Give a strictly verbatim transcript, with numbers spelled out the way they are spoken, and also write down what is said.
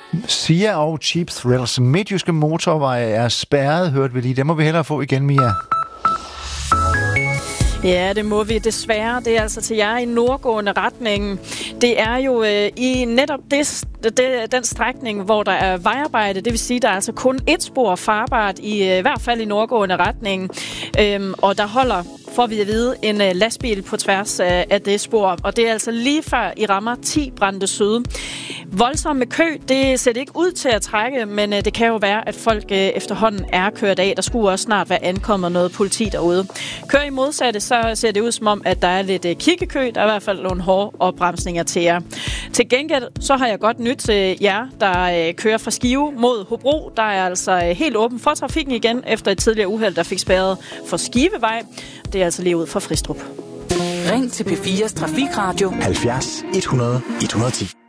Sia og Cheap Thrills. Midtjyske motorveje er spærret, hørte vi lige. Det må vi hellere få igen, Mia. Ja, det må vi desværre. Det er altså til jer i nordgående retningen. Det er jo øh, i netop det, det, den strækning, hvor der er vejarbejde. Det vil sige, der er altså kun et spor farbart, i, øh, i hvert fald i nordgående retningen. Øhm, og der holder, får vi at vide, en øh, lastbil på tværs af, af det spor. Og det er altså lige før I rammer ti Brande Syd. Voldsomme kø, det ser det ikke ud til at trække, men øh, det kan jo være, at folk øh, efterhånden er kørt af. Der skulle også snart være ankommet noget politi derude. Kører I modsatte, så ser det ud som om, at der er lidt øh, kiggekø. Der er i hvert fald nogle hårde opbremsninger til jer. Til gengæld, så har jeg godt nyt til jer, der øh, kører fra Skive mod Hobro. Der er altså øh, helt åben for trafikken igen, efter et tidligere uheld, der fik spærret for Skivevej. Det er altså lige ud fra Fristrup. Ring til P fires Trafikradio halvfjerds et hundrede et hundrede og ti.